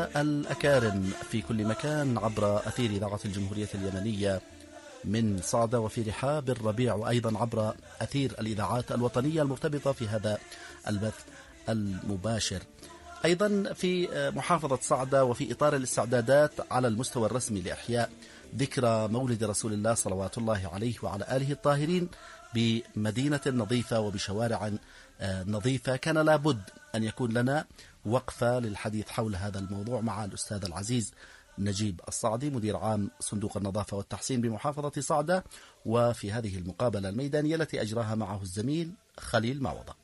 إخوتنا الأكارم في كل مكان عبر أثير إذاعة الجمهورية اليمنية من صعدة وفي رحاب الربيع، وأيضا عبر أثير الإذاعات الوطنية المرتبطة في هذا البث المباشر. أيضا في محافظة صعدة وفي إطار الاستعدادات على المستوى الرسمي لإحياء ذكرى مولد رسول الله صلوات الله عليه وعلى آله الطاهرين بمدينة نظيفة وبشوارع نظيفة، كان لابد أن يكون لنا وقفة للحديث حول هذا الموضوع مع الأستاذ العزيز نجيب الصعدي، مدير عام صندوق النظافة والتحسين بمحافظة صعدة، وفي هذه المقابلة الميدانية التي أجراها معه الزميل خليل معوضة.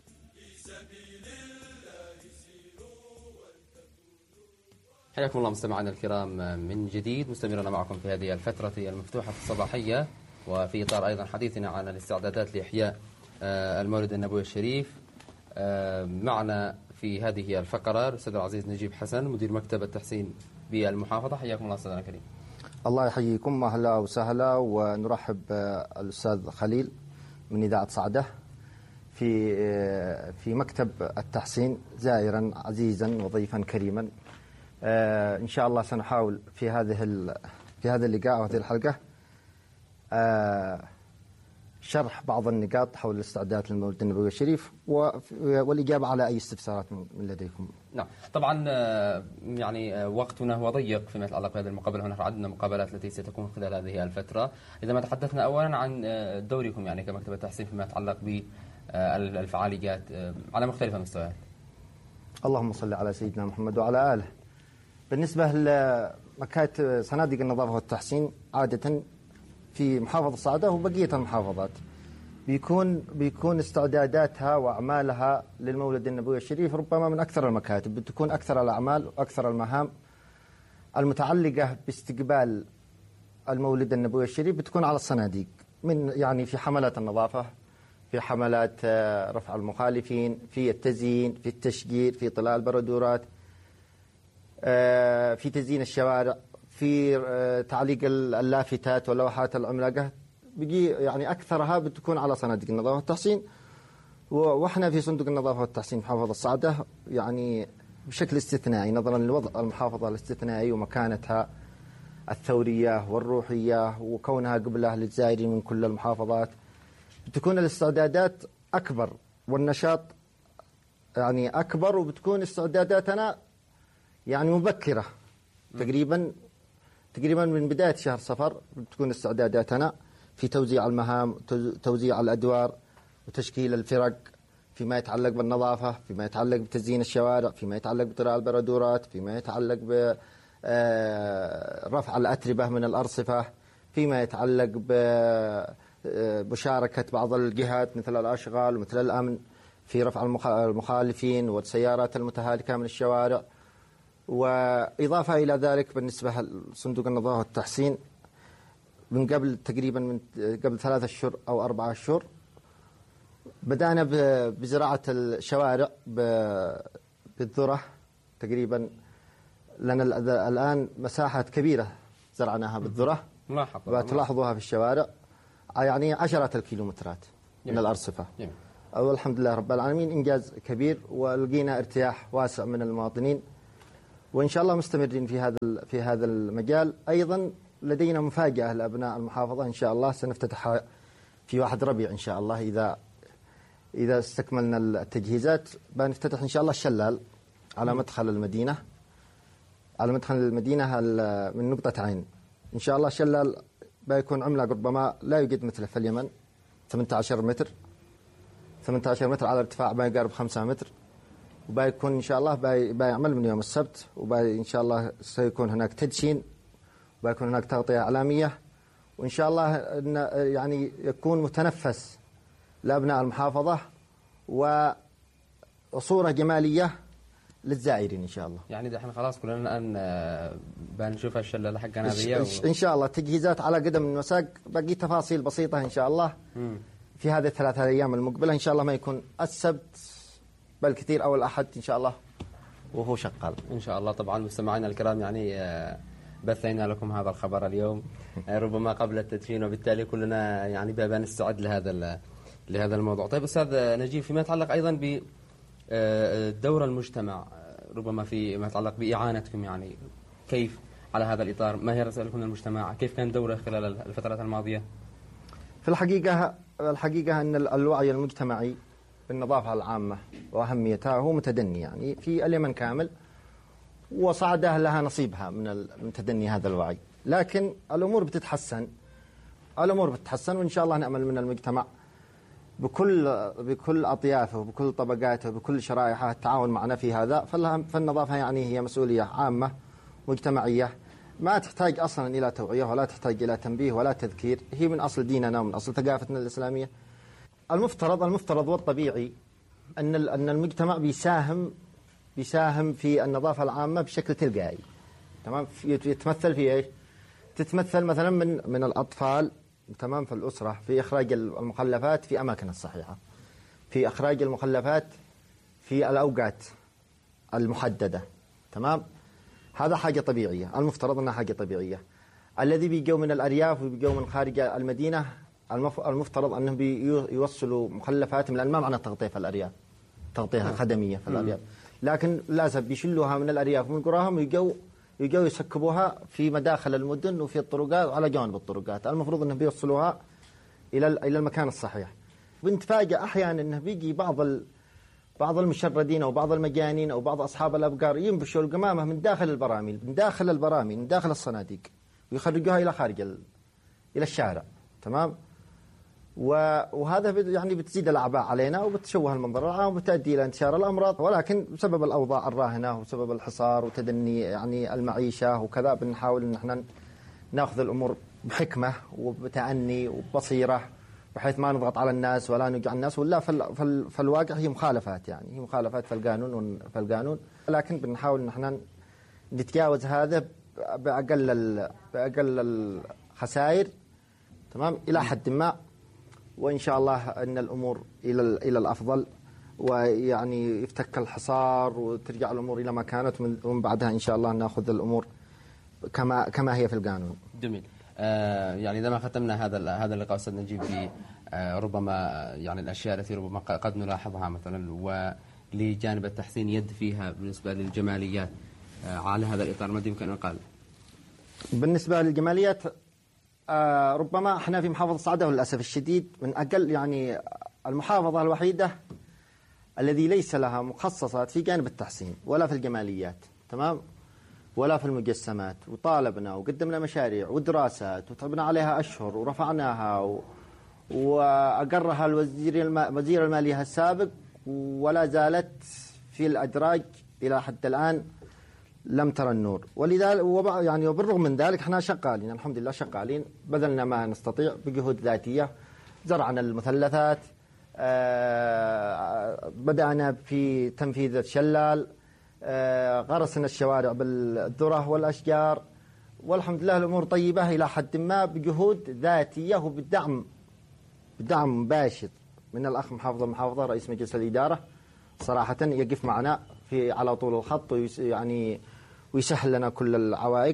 حياكم الله مستمعينا الكرام من جديد، مستمرون معكم في هذه الفترة المفتوحة الصباحية، وفي إطار أيضا حديثنا عن الاستعدادات لإحياء المولد النبوي الشريف. معنا في هذه الفقرة الأستاذ العزيز نجيب حسن، مدير مكتب التحسين بالمحافظة. حياكم الله أستاذنا الكريم. الله يحييكم، أهلا وسهلا، ونرحب الأستاذ خليل من إذاعة صعدة في مكتب التحسين، زائرا عزيزا وضيفا كريما. إن شاء الله سنحاول في هذا اللقاء وهذه الحلقة شرح بعض النقاط حول الاستعدادات للمولد النبوي الشريف والإجابة على أي استفسارات من لديكم. نعم، طبعا يعني وقتنا هو ضيق فيما يتعلق بهذه المقابلة. هناك عدنا مقابلات التي ستكون خلال هذه الفترة. إذا ما تحدثنا أولا عن دوركم يعني كمكتب التحسين فيما يتعلق بالفعاليات على مختلف المستويات. اللهم صل على سيدنا محمد وعلى آله. بالنسبة لمكاتب صناديق النظافة والتحسين عادة في محافظة صعدة وبقية المحافظات بيكون استعداداتها وأعمالها للمولد النبوي الشريف ربما من أكثر المكاتب، بتكون أكثر الأعمال وأكثر المهام المتعلقة باستقبال المولد النبوي الشريف بتكون على الصناديق، من يعني في حملات النظافة، في حملات رفع المخالفين، في التزيين، في التشجير، في طلاء البردورات، في تزيين الشوارع، في تعليق اللافتات واللوحات العملاقة. بيجي يعني أكثرها بتكون على صناديق النظافة والتحسين. وإحنا في صندوق النظافة والتحسين محافظة الصعدة يعني بشكل استثنائي نظرا لوضع المحافظة الاستثنائي ومكانتها الثورية والروحية وكونها قبلة للزائرين من كل المحافظات، بتكون الاستعدادات أكبر والنشاط يعني أكبر، وبتكون استعداداتنا يعني مبكرة تقريبا من بداية شهر صفر بتكون استعداداتنا في توزيع المهام، توزيع الأدوار، وتشكيل الفرق فيما يتعلق بالنظافة، فيما يتعلق بتزيين الشوارع، فيما يتعلق بطلاء البردورات، فيما يتعلق برفع الأتربة من الأرصفة، فيما يتعلق بمشاركة بعض الجهات مثل الأشغال ومثل الأمن في رفع المخالفين والسيارات المتهالكة من الشوارع. وإضافة إلى ذلك بالنسبة لصندوق النظافة والتحسين من قبل تقريبا من قبل 3 أشهر أو 4 أشهر بدأنا بزراعة الشوارع بالذرة. تقريبا لنا الآن مساحات كبيرة زرعناها بالذرة، وتلاحظوها في الشوارع يعني عشرات الكيلومترات من الأرصفة. والحمد لله رب العالمين إنجاز كبير، ولقينا ارتياح واسع من المواطنين، وإن شاء الله مستمرين في هذا المجال. أيضا لدينا مفاجأة لأبناء المحافظة إن شاء الله سنفتتحها في 1 ربيع إن شاء الله. إذا استكملنا التجهيزات بنفتتح إن شاء الله الشلال على مدخل المدينة، من نقطة عين إن شاء الله. الشلال بيكون عملاق ربما لا يوجد مثله في اليمن، 18 متر على ارتفاع ما يقارب 5 متر، وبيكون إن شاء الله بيعمل من يوم السبت، وإن شاء الله سيكون هناك تدشين، وبيكون هناك تغطية إعلامية، وإن شاء الله يعني يكون متنفس لأبناء المحافظة وصورة جمالية للزائرين إن شاء الله. يعني دحين خلاص كلنا الآن بنشوف الشلة حقنا إن شاء الله. تجهيزات على قدم الوساق، باقي تفاصيل بسيطة إن شاء الله في هذه ال3 أيام المقبلة إن شاء الله، ما يكون السبت بل كثير أو الأحد إن شاء الله وهو شغال إن شاء الله. طبعا مستمعينا الكرام يعني بثينا لكم هذا الخبر اليوم ربما قبل التدشين، وبالتالي كلنا يعني بنستعد لهذا الموضوع. طيب أستاذ نجيب، فيما يتعلق أيضا بدور المجتمع ربما فيما يتعلق بإعانتكم، يعني كيف على هذا الإطار؟ ما هي رسائلكم للمجتمع؟ كيف كان دوره خلال الفترات الماضية؟ في الحقيقة أن الوعي المجتمعي بالنظافة العامة وأهميتها هو متدني يعني في اليمن كامل، وصعدة لها نصيبها من تدني هذا الوعي، لكن الأمور بتتحسن وإن شاء الله نأمل من المجتمع بكل أطيافه وبكل طبقاته وبكل شرائحه التعاون معنا في هذا. فالنظافة يعني هي مسؤولية عامة مجتمعية ما تحتاج أصلا إلى توعية ولا تحتاج إلى تنبيه ولا تذكير، هي من أصل ديننا ومن أصل ثقافتنا الإسلامية. المفترض والطبيعي أن المجتمع بيساهم في النظافة العامة بشكل تلقائي. تمام، يتمثل في إيش؟ تتمثل مثلا من الأطفال، تمام، في الأسرة في إخراج المخلفات في أماكنها الصحيحة، في إخراج المخلفات في الأوقات المحددة. تمام، هذا حاجة طبيعية، المفترض أنها حاجة طبيعية. الذي بيجوا من الأرياف وبيجوا من خارج المدينة المفترض أنهم يوصلوا مخلفات، لأن ما معنى تغطية في الأرياف، تغطية خدمية في الأرياف، لكن للأسف بيشلوها من الأرياف ومن قراهم ويجوا يسكبوها في مداخل المدن وفي الطرقات وعلى جوانب الطرقات. المفروض أنهم بيوصلوها إلى المكان الصحيح. بنتفاجأ أحيانا أنه بيجي بعض المشردين أو بعض المجانين أو بعض أصحاب الأبقار ينبشوا القمامة من داخل البراميل، من داخل الصناديق، ويخرجوها إلى خارج إلى الشارع. تمام، وهذا يعني بتزيد الأعباء علينا وبتشوه المنظر العام وبتؤدي إلى انتشار الأمراض. ولكن بسبب الأوضاع الراهنة وسبب الحصار وتدني يعني المعيشة وكذا بنحاول إن احنا نأخذ الأمور بحكمة وبتأني وبصيرة، بحيث ما نضغط على الناس ولا نوجع الناس، ولا في الواقع هي مخالفات، يعني هي مخالفات في القانون، لكن بنحاول إن احنا نتجاوز هذا بأقل الخسائر. تمام، إلى حد ما، وإن شاء الله أن الأمور إلى الأفضل، ويعني يفتك الحصار وترجع الأمور إلى ما كانت، ومن بعدها إن شاء الله نأخذ الأمور كما هي في القانون. جميل. يعني عندما ختمنا هذا اللقاء أستاذ نجيب ربما يعني الأشياء التي ربما قد نلاحظها مثلا ولجانب التحسين يد فيها بالنسبة للجماليات على هذا الإطار، ماذا يمكن أن يقال؟ بالنسبة للجماليات ربما احنا في محافظة صعدة للأسف الشديد من أقل يعني المحافظة الوحيدة الذي ليس لها مخصصات في جانب التحسين ولا في الجماليات. تمام، ولا في المجسمات، وطالبنا وقدمنا مشاريع ودراسات وتعبنا عليها أشهر ورفعناها وأقرها وزير المالية السابق، ولا زالت في الأدراج إلى حد الآن لم ترى النور. ولذلك يعني وبالرغم من ذلك احنا شغالين، الحمد لله شغالين، بذلنا ما نستطيع بجهود ذاتية. زرعنا المثلثات، بدأنا في تنفيذ الشلال، غرسنا الشوارع بالذرة والأشجار، والحمد لله الأمور طيبة إلى حد ما بجهود ذاتية وبالدعم مباشر من الأخ محافظ المحافظة رئيس مجلس الإدارة، صراحة يقف معنا على طول الخط يعني ويسهل لنا كل العوائق.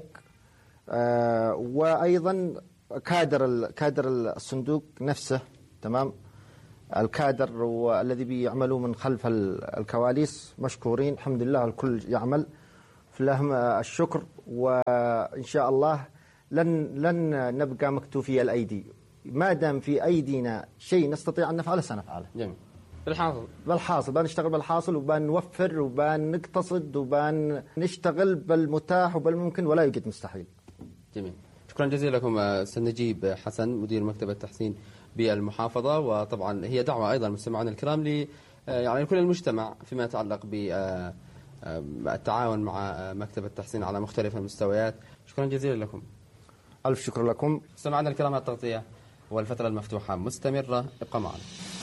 وأيضا كادر الصندوق نفسه، تمام، الكادر والذي بيعملوا من خلف الكواليس مشكورين، الحمد لله الكل يعمل، فلهم الشكر. وإن شاء الله لن نبقى مكتوفي الأيدي، ما دام في أيدينا شيء نستطيع أن نفعله سنفعله. جميل. بالحاصل بنشتغل بالحاصل وبنوفر وبنقتصد وبنشتغل بالمتاح وبالممكن، ولا يوجد مستحيل. جميل، شكرا جزيلا لكم أستاذ نجيب حسن مدير مكتب التحسين بالمحافظة. وطبعا هي دعوة أيضا مستمعينا الكرام يعني كل المجتمع فيما يتعلق بالتعاون مع مكتب التحسين على مختلف المستويات. شكرا جزيلا لكم. ألف شكر لكم. مستمعينا الكرام، التغطية والفترة المفتوحة مستمرة، ابقى معنا.